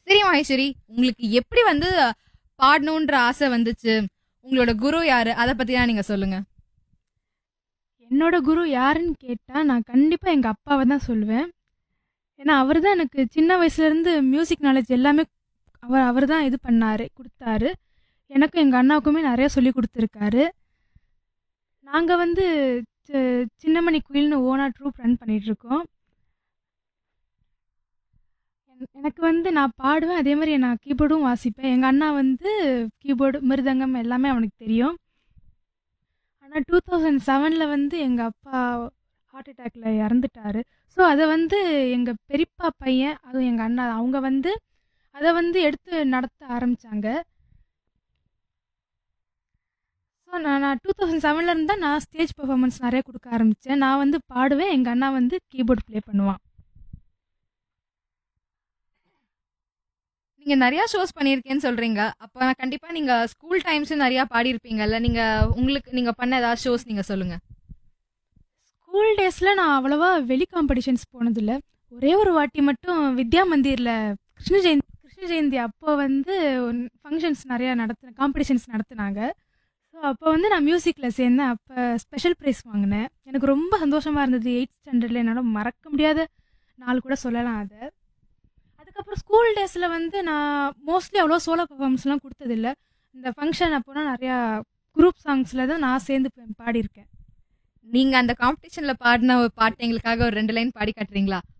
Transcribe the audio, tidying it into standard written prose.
சரி மகேஸ்வரி, உங்களுக்கு எப்படி வந்து பாடணுன்ற ஆசை வந்துச்சு? உங்களோட குரு யாரு? அத பத்திலாம் நீங்க சொல்லுங்க. என்னோட குரு யாருன்னு கேட்டா, நான் கண்டிப்பா எங்க அப்பாவ தான் சொல்லுவேன். ஏன்னா, அவரு தான் எனக்கு சின்ன வயசுலேருந்து மியூசிக் நாலேஜ் எல்லாமே அவரு தான் இது பண்ணாரு, குடுத்தாரு. எனக்கும் எங்க அண்ணாவுக்குமே நெறைய சொல்லிக் குடுத்துருக்காரு. நாங்க வந்து சி சின்னமணி குயில்னு ஓனா ட்ரூப் ரன் பண்ணிட்டுருக்கோம். எனக்கு வந்து நான் பாடுவேன், அதே மாரி நான் கீபோர்டும் வாசிப்பேன். எங்க அண்ணா வந்து கீபோர்டு, மிருதங்கம் எல்லாமே அவனுக்கு தெரியும். ஆனா 2007ல வந்து எங்க அப்பா ஹார்ட் அட்டாக்ல இறந்துட்டாரு. ஸோ அத வந்து எங்க பெரியப்பா பையன், அதுவும் எங்க அண்ணா அவங்க வந்து அத வந்து எடுத்து நடத்த ஆரம்பிச்சாங்க. ஸோ நான் 2007ல இருந்து தான் நான் ஸ்டேஜ் பெர்ஃபார்மன்ஸ் நெறைய குடுக்க ஆரம்பிச்சேன். நான் வந்து பாடுவேன், எங்க அண்ணா வந்து கீபோர்ட் ப்ளே பண்ணுவான். நீங்க நெறைய ஷோஸ் பண்ணியிருக்கேன்னு சொல்றீங்க. அப்ப கண்டிப்பா நீங்க ஸ்கூல் டைம்ஸ்ல நெறைய பாடியிருப்பீங்கல்ல. நீங்க பண்ண ஏதாவது ஷோஸ் நீங்க சொல்லுங்க. ஸ்கூல் டேஸ்ல நான் அவ்வளவா வெளி காம்படிஷன்ஸ் போனதில்ல. ஒரே ஒரு வாட்டி மட்டும் வித்யா மந்திர்ல கிருஷ்ண ஜெயந்தி அப்போ வந்து ஃபங்ஷன்ஸ் நெறையா காம்படிஷன்ஸ் நடத்துனாங்க. ஸோ அப்போ வந்து நான் மியூசிக்ல சேர்ந்தேன். அப்போ ஸ்பெஷல் ப்ரைஸ் வாங்கினேன். எனக்கு ரொம்ப சந்தோஷமா இருந்தது. 8th ஸ்டாண்டர்ட்ல என்னால மறக்க முடியாத நாள் கூட சொல்லலாம் அத. அதுக்கப்புறம் ஸ்கூல் டேஸ்ல வந்து நான் மோஸ்ட்லி அவ்வளோ சோலோ பெர்ஃபார்மன்ஸ்லாம் குடுத்ததில்ல. இந்த ஃபங்ஷன் அப்போனா நெறையா குரூப் சாங்ஸ்ல தான் நான் சேர்ந்து பாடியிருக்கேன். நீங்க அந்த காம்படிஷன்ல பாடின ஒரு பாட்டு எங்களுக்காக ஒரு 2 லைன் பாடி காட்டுறீங்களா?